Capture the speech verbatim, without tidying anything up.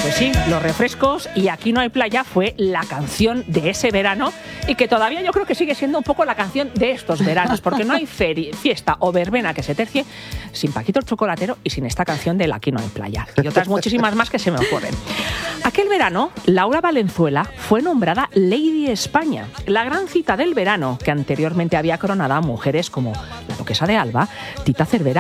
Pues sí, los refrescos y Aquí no hay playa fue la canción de ese verano y que todavía yo creo que sigue siendo un poco la canción de estos veranos, porque no hay feria, fiesta o verbena que se tercie sin Paquito el Chocolatero y sin esta canción del Aquí no hay playa. Y otras muchísimas más que se me ocurren. Aquel verano, Laura Valenzuela fue nombrada Lady España, la gran cita del verano que anteriormente había coronado a mujeres como la Duquesa de Alba, Tita Cervera